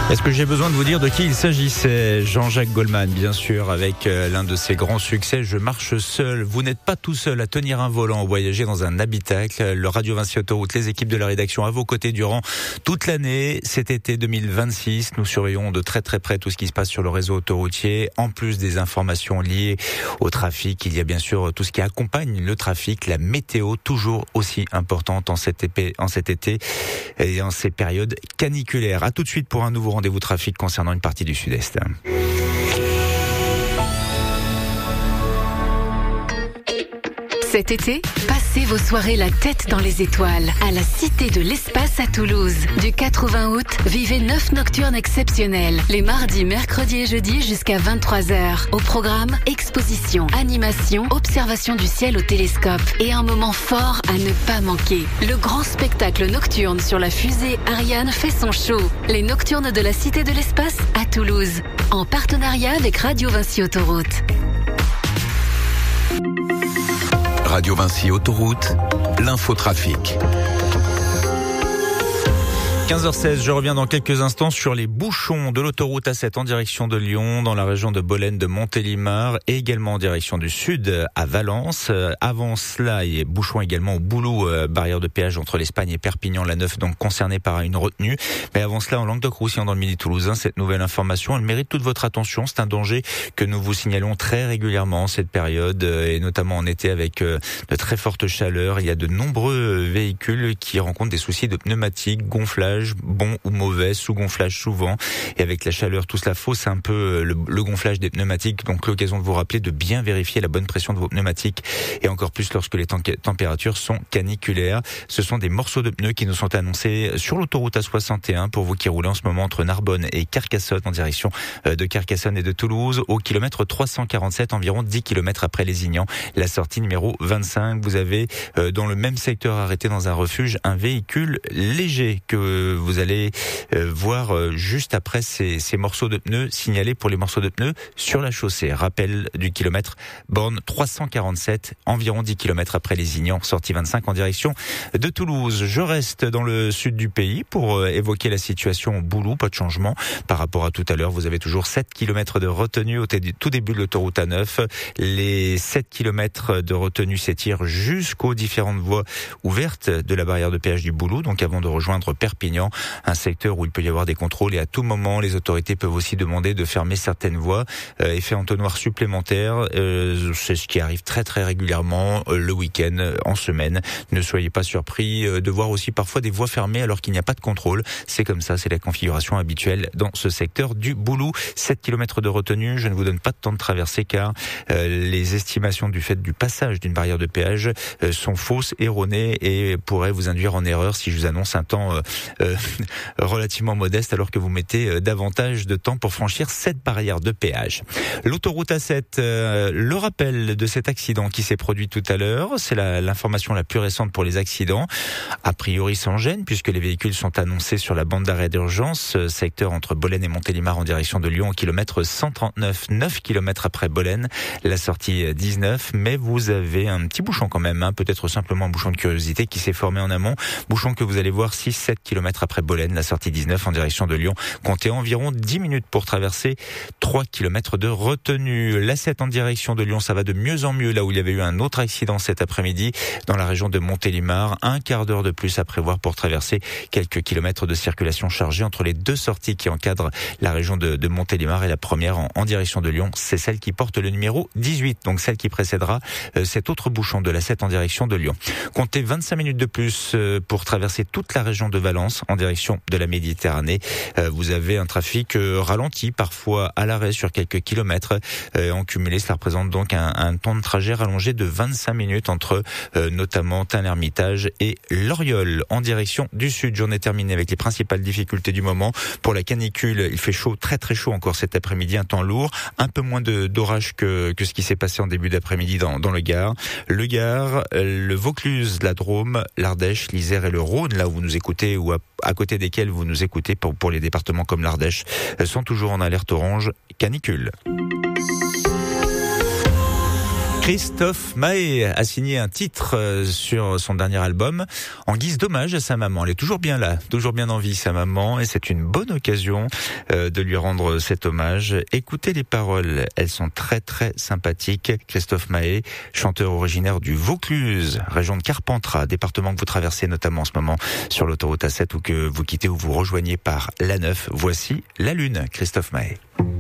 Est-ce que j'ai besoin de vous dire de qui il s'agissait? Jean-Jacques Goldman, bien sûr, avec l'un de ses grands succès, Je marche seul. Vous n'êtes pas tout seul à tenir un volant ou voyager dans un habitacle. Le Radio Vinci Autoroute, les équipes de la rédaction à vos côtés durant toute l'année. Cet été 2026, nous surveillons de très très près tout ce qui se passe sur le réseau autoroutier. En plus des informations liées au trafic, il y a bien sûr tout ce qui accompagne le trafic, la météo, toujours aussi importante en cet été et en ces périodes caniculaires. À tout de suite pour un nouveau rendez-vous trafic concernant une partie du Sud-Est. Cet été, passez vos soirées la tête dans les étoiles à la Cité de l'Espace à Toulouse. Du 4 au 20 août, vivez 9 nocturnes exceptionnels. Les mardis, mercredis et jeudis jusqu'à 23h. Au programme, exposition, animation, observation du ciel au télescope et un moment fort à ne pas manquer. Le grand spectacle nocturne sur la fusée Ariane fait son show. Les nocturnes de la Cité de l'Espace à Toulouse. En partenariat avec Radio Vinci Autoroute. Radio Vinci Autoroute, l'infotrafic. 15h16, je reviens dans quelques instants sur les bouchons de l'autoroute A7 en direction de Lyon, dans la région de Bolène, de Montélimar et également en direction du sud à Valence. Avant cela, il y a bouchons également au Boulou, barrière de péage entre l'Espagne et Perpignan-la-Neuve, donc concerné par une retenue. Mais avant cela, en Languedoc-Roussillon dans le Midi toulousain, cette nouvelle information, elle mérite toute votre attention. C'est un danger que nous vous signalons très régulièrement en cette période et notamment en été avec de très fortes chaleurs. Il y a de nombreux véhicules qui rencontrent des soucis de pneumatiques, gonflage, bon ou mauvais, sous-gonflage souvent, et avec la chaleur tout cela fausse un peu le gonflage des pneumatiques, donc l'occasion de vous rappeler de bien vérifier la bonne pression de vos pneumatiques, et encore plus lorsque les températures sont caniculaires. Ce sont des morceaux de pneus qui nous sont annoncés sur l'autoroute A61 pour vous qui roulez en ce moment entre Narbonne et Carcassonne en direction de Carcassonne et de Toulouse, au kilomètre 347, environ 10 km après Lézignan, la sortie numéro 25. Vous avez dans le même secteur arrêté dans un refuge un véhicule léger que vous allez voir juste après ces morceaux de pneus signalés pour les morceaux de pneus sur la chaussée. Rappel du kilomètre, borne 347, environ 10 km après Lézignan, sortie 25 en direction de Toulouse. Je reste dans le sud du pays pour évoquer la situation au Boulou. Pas de changement par rapport à tout à l'heure. Vous avez toujours 7 km de retenue au tout début de l'autoroute A9. Les 7 km de retenue s'étirent jusqu'aux différentes voies ouvertes de la barrière de péage du Boulou, donc avant de rejoindre Perpignan, un secteur où il peut y avoir des contrôles et à tout moment les autorités peuvent aussi demander de fermer certaines voies. Effet entonnoir supplémentaire, c'est ce qui arrive très très régulièrement le week-end, en semaine. Ne soyez pas surpris de voir aussi parfois des voies fermées alors qu'il n'y a pas de contrôle. C'est comme ça, c'est la configuration habituelle dans ce secteur du Boulou. 7 km de retenue, je ne vous donne pas de temps de traverser car les estimations du fait du passage d'une barrière de péage sont fausses, erronées et pourraient vous induire en erreur si je vous annonce un temps relativement modeste alors que vous mettez davantage de temps pour franchir cette barrière de péage. L'autoroute A7, le rappel de cet accident qui s'est produit tout à l'heure, c'est l'information la plus récente pour les accidents, a priori sans gêne puisque les véhicules sont annoncés sur la bande d'arrêt d'urgence, secteur entre Bolène et Montélimar en direction de Lyon, au kilomètre 139, 9 km après Bolène, la sortie 19, mais vous avez un petit bouchon quand même, peut-être simplement un bouchon de curiosité qui s'est formé en amont, bouchon que vous allez voir 6-7 km après Bolène, la sortie 19 en direction de Lyon. Comptez environ 10 minutes pour traverser 3 km de retenue. La 7 en direction de Lyon, ça va de mieux en mieux là où il y avait eu un autre accident cet après-midi dans la région de Montélimar. Un quart d'heure de plus à prévoir pour traverser quelques kilomètres de circulation chargée entre les deux sorties qui encadrent la région de Montélimar et la première en direction de Lyon. C'est celle qui porte le numéro 18, donc celle qui précédera cet autre bouchon de la 7 en direction de Lyon. Comptez 25 minutes de plus pour traverser toute la région de Valence en direction de la Méditerranée. Vous avez un trafic ralenti, parfois à l'arrêt sur quelques kilomètres. En cumulé, cela représente donc un temps de trajet rallongé de 25 minutes entre notamment Tain-l'Hermitage et Loriol en direction du sud. Journée terminée avec les principales difficultés du moment. Pour la canicule, il fait chaud, très très chaud encore cet après-midi, un temps lourd, un peu moins d'orage que ce qui s'est passé en début d'après-midi dans le Gard. Le Gard, le Vaucluse, la Drôme, l'Ardèche, l'Isère et le Rhône, là où vous nous écoutez ou à côté desquels vous nous écoutez pour les départements comme l'Ardèche, sont toujours en alerte orange canicule. Christophe Mahé a signé un titre sur son dernier album en guise d'hommage à sa maman. Elle est toujours bien là, toujours bien en vie sa maman, et c'est une bonne occasion de lui rendre cet hommage. Écoutez les paroles, elles sont très très sympathiques. Christophe Mahé, chanteur originaire du Vaucluse, région de Carpentras, département que vous traversez notamment en ce moment sur l'autoroute A7 ou que vous quittez ou vous rejoignez par l'A9. Voici La Lune, Christophe Mahé.